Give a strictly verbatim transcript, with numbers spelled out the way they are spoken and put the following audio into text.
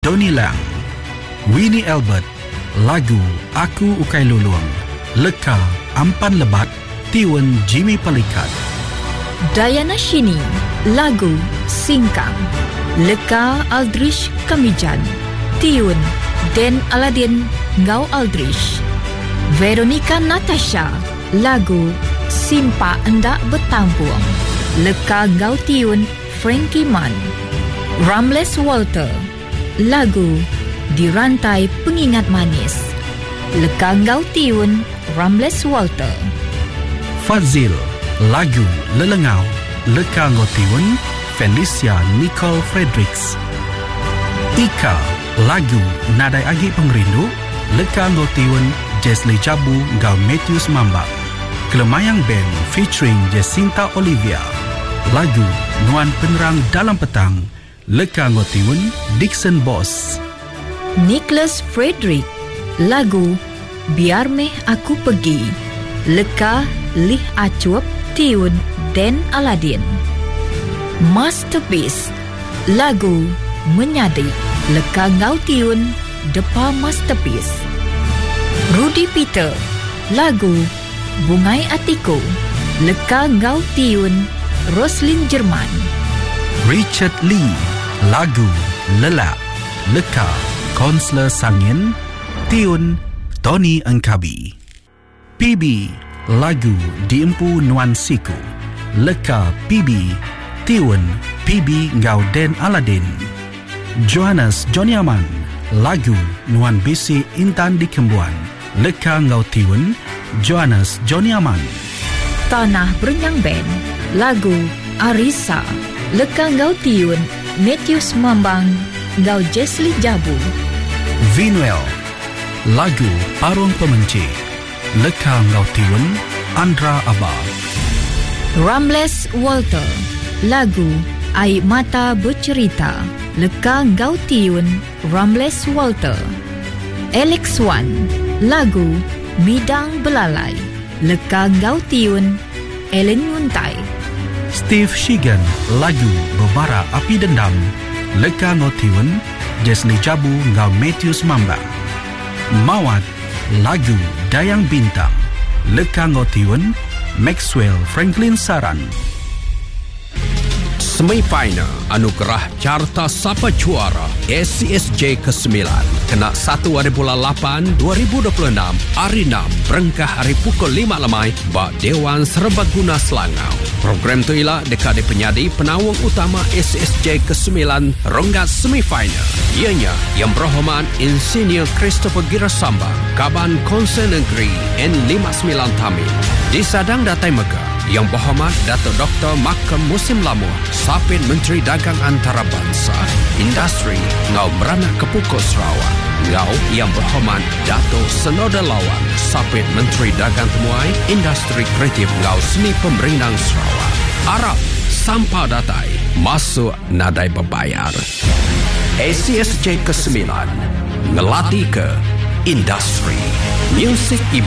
Donnie Lang. Winnie Albert, lagu Aku Ukai Luluang. Leka Ampan Lebat, tiun Jimmy Pelikat. Diana Shini, lagu Singkang. Leka Aldrich Kamijan, tiun Den Aladin Ngau Aldrich. Veronica Natasha, lagu Simpa Endak Bertampung. Leka Ngau tiun Frankie Mann. Ramles Walter, lagu Di Rantai Pengingat Manis. Leka Ngau tiun Ramles Walter. Fazil, lagu Lelengau. Leka Ngau tiun Felicia Nicole Fredericks. Ika, lagu Nadai Agi Pengrindu. Leka Ngau tiun Jesli Jabu Ngau Matthews Mambak. Kelemayang Band featuring Jacinta Olivia. Lagu Nuan Penerang Dalam Petang. Leka Ngau tiun Dixon Boss. Nicholas Frederick, lagu Biar Meh Aku Pergi. Leka Lih Acuap, tiun Den Aladin. Masterpiece, lagu Menyadi. Leka Ngau tiun Depa Masterpiece. Rudy Peter, lagu Bungai Atiku. Leka Ngau tiun Roslyn Jerman. Richard Lee, lagu Lelap. Leka Konsler Sangin, tiun Tony Engkabi. P B, lagu Diempu Nuan Siku. Leka P B, tiun P B Ngau Den Aladin. Johannes Joniaman, lagu Nuan Bisi Intan di Kembuan. Leka Ngau tiun Johannes Joniaman. Tanah Berenyang Band, lagu Arisa. Leka Ngau tiun Matthews Mambang Ngau Jesli Jabu. Vinuel, lagu Parung Pemenci. Leka Ngau tiun Andra Abah. Ramles Walter, lagu Air Mata Bercerita. Leka Ngau tiun Ramles Walter. Alex Wan, lagu Midang Belalai. Leka Ngau tiun Ellen Yuntai. Steve Shigan, lagu Berbara Api Dendam. Leka Ngau tiun Jesli Jabu Ngau Matthews Mambang. Mawat, lagu Dayang Bintang. Leka Ngau tiun Maxwell Franklin Saran. Semifinal Anugerah Carta Sapa Juara S C S J kesembilan kena satu hari bulan lapan dua ribu dua puluh enam hari enam berengkah hari pukul lima lemai bak Dewan Serbaguna Selangau. Program tu ialah dekade penyadi penawang utama S C S J kesembilan ronggat semifinal. Ianya Yang Berhormat Insinyur Christopher Girasambang, Kaban Konsen Negeri N lima puluh sembilan Tamil. Di Sadang Datai Megah, Yang Berhormat Datuk Doktor Makam Musim Lamuh, Sapit Menteri Dagang Antarabangsa, Industri Ngau Meranak Kepukul Sarawak. Ngau Yang Berhormat Datuk Senoda Lawan, Sapit Menteri Dagang Temuai, Industri Kreatif Ngau Seni Pemerintahan Sarawak. Arab Sampah Datai masuk nadai berbayar. S C S J kesembilan ngelatih ke industri muzik ibu.